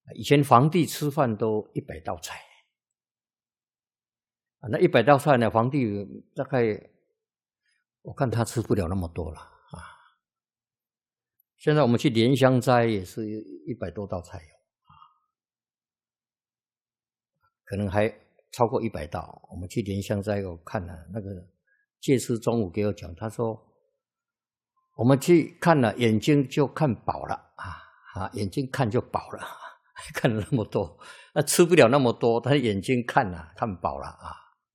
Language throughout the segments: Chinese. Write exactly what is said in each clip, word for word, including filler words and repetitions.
以前皇帝吃饭都一百道菜，啊，那一百道菜呢，皇帝大概我看他吃不了那么多了啊。现在我们去莲香斋也是一百多道菜啊，可能还超过一百道。我们去莲香斋，我看了那个戒师中午给我讲，他说我们去看了，眼睛就看饱了啊啊，眼睛看就饱了。看了那么多，那吃不了那么多，但是眼睛看了、啊、看饱了啊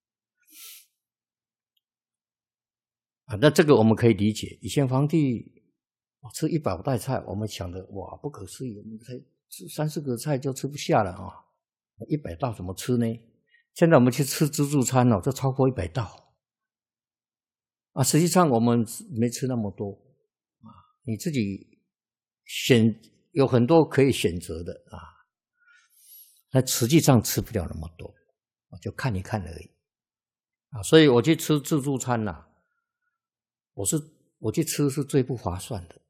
啊，那这个我们可以理解。以前皇帝吃一百道菜，我们想的哇不可思议，我们才吃三四个菜就吃不下了啊，一百道怎么吃呢？现在我们去吃自助餐哦，这超过一百道啊，实际上我们没吃那么多啊，你自己选有很多可以选择的啊。那实际上吃不了那么多，就看一看而已啊。所以我去吃自助餐呐、啊，我是我去吃是最不划算的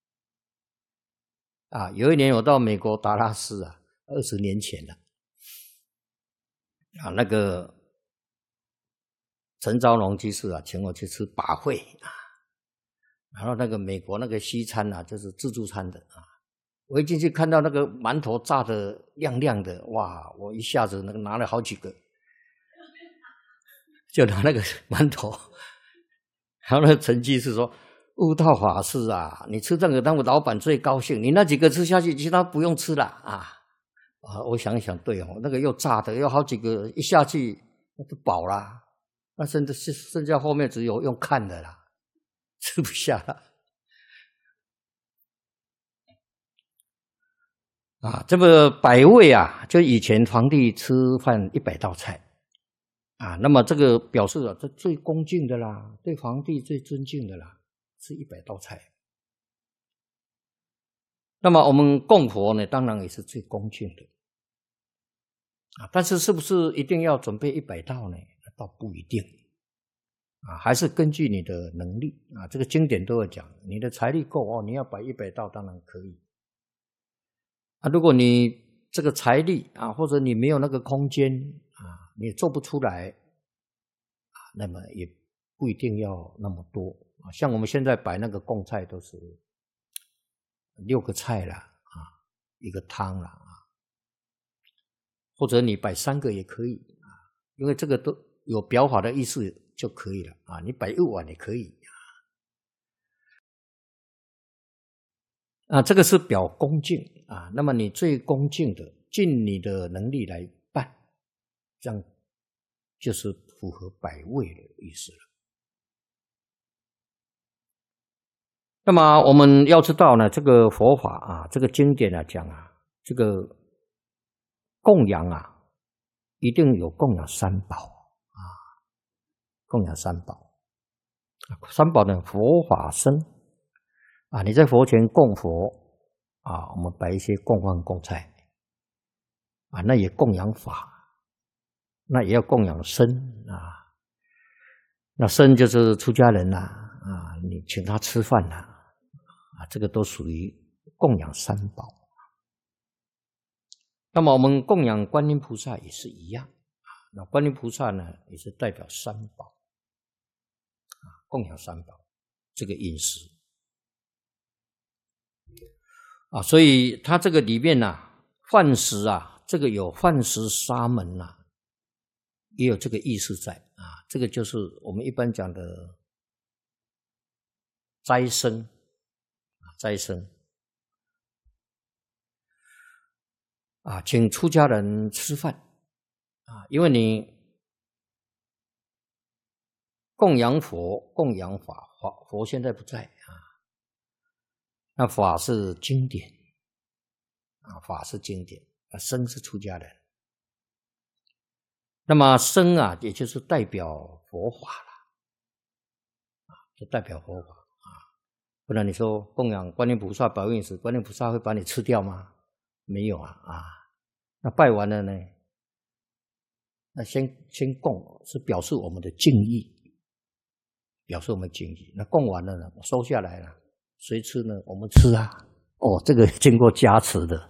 啊。有一年我到美国达拉斯啊，二十年前了啊，那个陈昭龙居士啊，请我去吃把会啊，然后那个美国那个西餐啊，就是自助餐的啊。我一进去看到那个馒头炸得亮亮的，哇！我一下子那个拿了好几个，就拿那个馒头。然后那个陈居士说：“悟道法师啊，你吃这个，当我老板最高兴。你那几个吃下去，其他不用吃了啊！”啊，我想一想，对哦，那个又炸的，又好几个，一下去那就饱啦。那甚至剩下后面只有用看的啦，吃不下了。啊，这个百味啊，就以前皇帝吃饭一百道菜啊，那么这个表示啊，这最恭敬的啦，对皇帝最尊敬的啦，是一百道菜。那么我们供佛呢，当然也是最恭敬的啊，但是是不是一定要准备一百道呢？倒不一定啊，还是根据你的能力啊。这个经典都有讲，你的财力够哦，你要摆一百道当然可以。啊，如果你这个财力啊，或者你没有那个空间啊，你做不出来啊，那么也不一定要那么多啊。像我们现在摆那个供菜都是六个菜啦啊，一个汤啦啊，或者你摆三个也可以啊，因为这个都有表法的意思就可以了啊。你摆一碗也可以啊，这个是表恭敬啊。那么你最恭敬的，尽你的能力来办，这样就是符合百味的意思了。那么我们要知道呢，这个佛法啊，这个经典来讲啊，这个供养啊，一定有供养三宝啊，供养三宝。三宝呢，佛法僧啊，你在佛前供佛啊，我们摆一些供饭供菜啊，那也供养法，那也要供养僧啊。那僧就是出家人呐啊，你请他吃饭呐啊，这个都属于供养三宝。那么我们供养观音菩萨也是一样啊，那观音菩萨呢，也是代表三宝啊，供养三宝这个饮食啊，所以它这个里面呢、啊，饭食啊，这个有饭食沙门呐、啊，也有这个意思在啊，这个就是我们一般讲的斋僧啊，斋僧啊，请出家人吃饭啊，因为你供养佛、供养法，法佛现在不在啊，那法是经典啊，法是经典，啊，僧是出家人。那么僧啊，也就是代表佛法了啊，就代表佛法啊。不然你说供养观音菩萨保佑时，观音菩萨会把你吃掉吗？没有啊啊。那拜完了呢？那先先供是表示我们的敬意，表示我们敬意。那供完了呢，收下来了，谁吃呢？我们吃啊。哦，这个经过加持的